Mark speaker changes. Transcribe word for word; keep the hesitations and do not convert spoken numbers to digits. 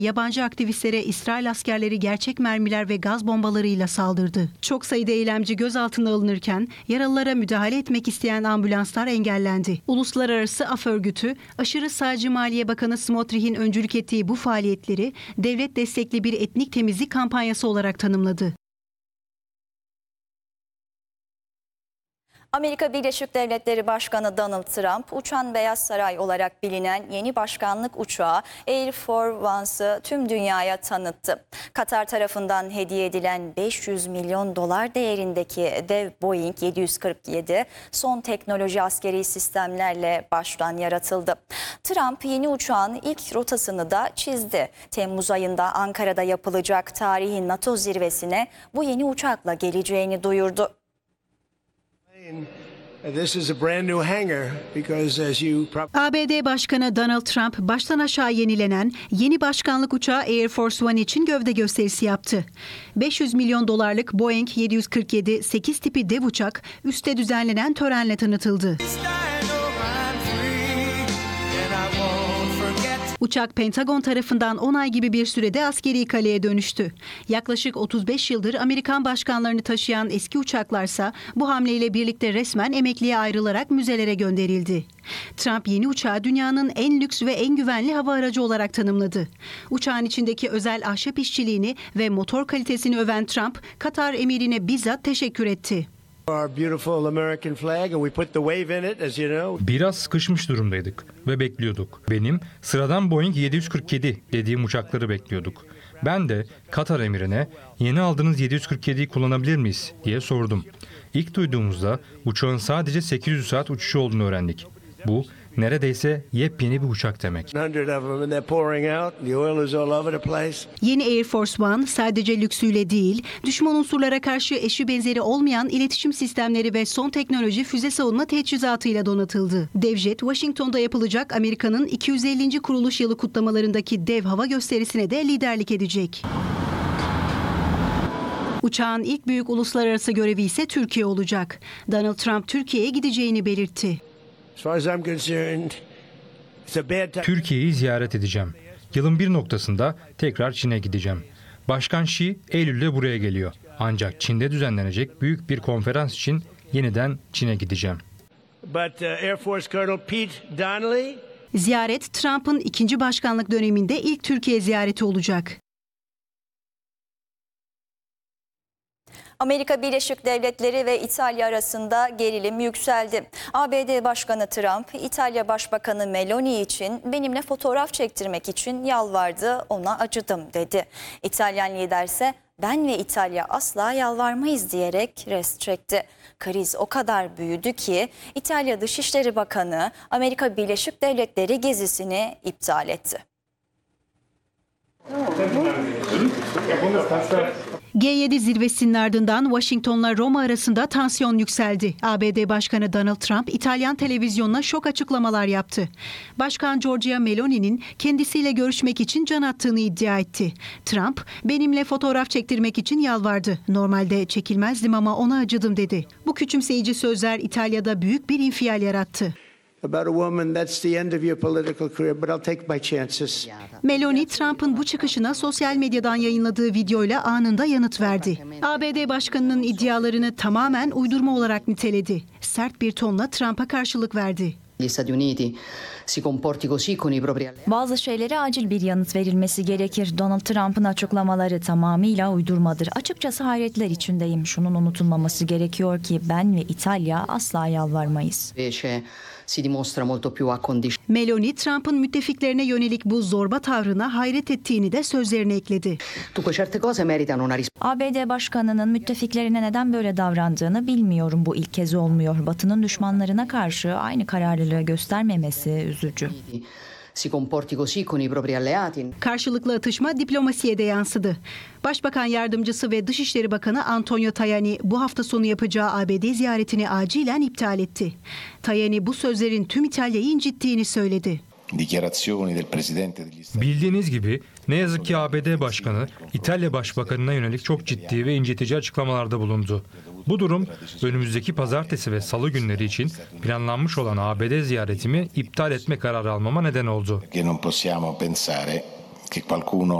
Speaker 1: Yabancı aktivistlere İsrail askerleri gerçek mermiler ve gaz bombalarıyla saldırdı. Çok sayıda eylemci gözaltına alınırken yaralılara müdahale etmek isteyen ambulanslar engellendi. Uluslararası Af Örgütü, aşırı sağcı Maliye Bakanı Smotrich'in öncülük ettiği bu faaliyetleri devlet destekli bir etnik temizlik kampanyası olarak tanımladı.
Speaker 2: Amerika Birleşik Devletleri Başkanı Donald Trump, Uçan Beyaz Saray olarak bilinen yeni başkanlık uçağı Air Force One'ı tüm dünyaya tanıttı. Katar tarafından hediye edilen beş yüz milyon dolar değerindeki dev Boeing yedi yüz kırk yedi son teknoloji askeri sistemlerle baştan yaratıldı. Trump yeni uçağın ilk rotasını da çizdi. Temmuz ayında Ankara'da yapılacak tarihi NATO zirvesine bu yeni uçakla geleceğini duyurdu.
Speaker 1: A B D Başkanı Donald Trump baştan aşağı yenilenen yeni başkanlık uçağı Air Force One için gövde gösterisi yaptı. beş yüz milyon dolarlık Boeing yedi yüz kırk yedi sekiz tipi dev uçak üstte düzenlenen törenle tanıtıldı. Uçak Pentagon tarafından on ay gibi bir sürede askeri kaleye dönüştü. Yaklaşık otuz beş yıldır Amerikan başkanlarını taşıyan eski uçaklarsa bu hamleyle birlikte resmen emekliye ayrılarak müzelere gönderildi. Trump yeni uçağı dünyanın en lüks ve en güvenli hava aracı olarak tanımladı. Uçağın içindeki özel ahşap işçiliğini ve motor kalitesini öven Trump, Katar emirine bizzat teşekkür etti.
Speaker 3: Biraz sıkışmış durumdaydık ve bekliyorduk. Benim sıradan Boeing yedi yüz kırk yedi dediğim uçakları bekliyorduk. Ben de Katar emirine yeni aldığınız yedi yüz kırk yediyi kullanabilir miyiz diye sordum. İlk duyduğumuzda uçağın sadece sekiz yüz saat uçuşu olduğunu öğrendik. Bu neredeyse yepyeni bir uçak demek.
Speaker 1: Yeni Air Force One sadece lüksüyle değil, düşman unsurlara karşı eşi benzeri olmayan iletişim sistemleri ve son teknoloji füze savunma teçhizatıyla donatıldı. Devjet, Washington'da yapılacak Amerika'nın iki yüz ellinci kuruluş yılı kutlamalarındaki dev hava gösterisine de liderlik edecek. Uçağın ilk büyük uluslararası görevi ise Türkiye olacak. Donald Trump Türkiye'ye gideceğini belirtti.
Speaker 3: Türkiye'yi ziyaret edeceğim. Yılın bir noktasında tekrar Çin'e gideceğim. Başkan Xi Eylül'de buraya geliyor. Ancak Çin'de düzenlenecek büyük bir konferans için yeniden Çin'e gideceğim.
Speaker 1: Ziyaret Trump'ın ikinci başkanlık döneminde ilk Türkiye ziyareti olacak.
Speaker 2: Amerika Birleşik Devletleri ve İtalya arasında gerilim yükseldi. A B D Başkanı Trump, İtalya Başbakanı Meloni için benimle fotoğraf çektirmek için yalvardı, ona acıdım dedi. İtalyan lider ise ben ve İtalya asla yalvarmayız diyerek rest çekti. Kriz o kadar büyüdü ki İtalya Dışişleri Bakanı Amerika Birleşik Devletleri gezisini iptal etti.
Speaker 1: G yedi zirvesinin ardından Washington'la Roma arasında tansiyon yükseldi. A B D Başkanı Donald Trump İtalyan televizyonuna şok açıklamalar yaptı. Başkan Giorgia Meloni'nin kendisiyle görüşmek için can attığını iddia etti. Trump, benimle fotoğraf çektirmek için yalvardı. Normalde çekilmezdim ama ona acıdım dedi. Bu küçümseyici sözler İtalya'da büyük bir infial yarattı. Meloni, Trump'ın bu çıkışına sosyal medyadan yayınladığı videoyla anında yanıt verdi. A B D Başkanı'nın iddialarını tamamen uydurma olarak niteledi. Sert bir tonla Trump'a karşılık verdi.
Speaker 4: Bazı şeylere acil bir yanıt verilmesi gerekir. Donald Trump'ın açıklamaları tamamıyla uydurmadır. Açıkçası hayretler içindeyim. Şunun unutulmaması gerekiyor ki ben ve İtalya asla yalvarmayız.
Speaker 1: Meloni, Trump'ın müttefiklerine yönelik bu zorba tavrına hayret ettiğini de sözlerine ekledi.
Speaker 4: A B D Başkanı'nın müttefiklerine neden böyle davrandığını bilmiyorum. Bu ilk kez olmuyor. Batı'nın düşmanlarına karşı aynı kararlılığı göstermemesi üzücü.
Speaker 1: Karşılıklı atışma diplomasiye de yansıdı. Başbakan Yardımcısı ve Dışişleri Bakanı Antonio Tajani bu hafta sonu yapacağı A B D ziyaretini acilen iptal etti. Tajani bu sözlerin tüm İtalya'yı incittiğini söyledi.
Speaker 3: Bildiğiniz gibi ne yazık ki A B D Başkanı İtalya Başbakanı'na yönelik çok ciddi ve incitici açıklamalarda bulundu. Bu durum önümüzdeki pazartesi ve salı günleri için planlanmış olan A B D ziyaretimi iptal etme kararı almama neden oldu.
Speaker 5: che qualcuno